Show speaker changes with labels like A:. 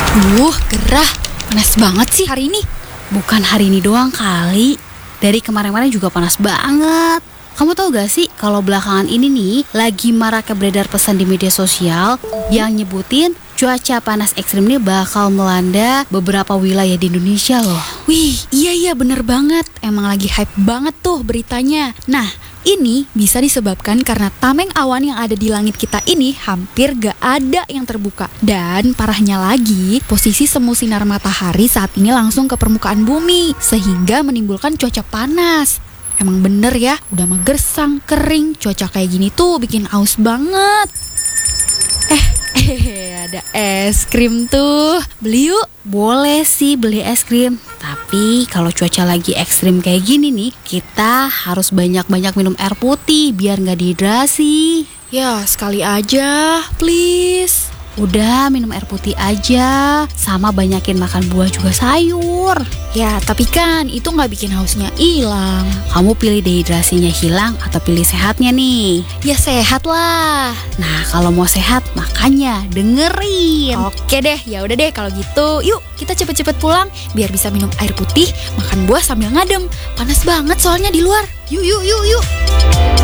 A: Gerah. Panas banget sih hari ini.
B: Bukan hari ini doang kali. Dari kemarin-kemarin juga panas banget. Kamu tahu gak sih kalau belakangan ini nih lagi maraknya beredar pesan di media sosial yang nyebutin cuaca panas ekstrim ini bakal melanda beberapa wilayah di Indonesia loh.
A: Wih, iya bener banget. Emang lagi hype banget tuh beritanya. Nah, ini bisa disebabkan karena tameng awan yang ada di langit kita ini hampir gak ada yang terbuka. Dan parahnya lagi, posisi semu sinar matahari saat ini langsung ke permukaan bumi, sehingga menimbulkan cuaca panas. Emang bener ya, udah mah gersang, kering, cuaca kayak gini tuh bikin aus banget. Ada es krim tuh. Beli yuk.
B: Boleh sih beli es krim. Tapi kalau cuaca lagi ekstrim kayak gini nih, kita harus banyak-banyak minum air putih biar gak dehidrasi.
A: Ya, sekali aja, please.
B: Udah minum air putih aja, sama banyakin makan buah juga sayur.
A: Ya, tapi kan itu gak bikin hausnya hilang.
B: Kamu pilih dehidrasinya hilang atau pilih sehatnya nih?
A: Ya sehat lah.
B: Nah, kalau mau sehat makanya dengerin.
A: Oke deh, ya udah deh kalau gitu. Yuk, kita cepet-cepet pulang biar bisa minum air putih, makan buah sambil ngadem. Panas banget soalnya di luar.
B: Yuk.